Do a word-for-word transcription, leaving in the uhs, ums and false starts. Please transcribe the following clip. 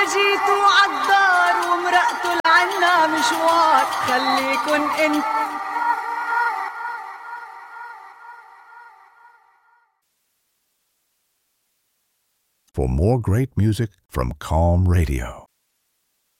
جيتوا عالدار ومرقتوا لعنا مشوار خليكن انت. For more great music from Calm Radio,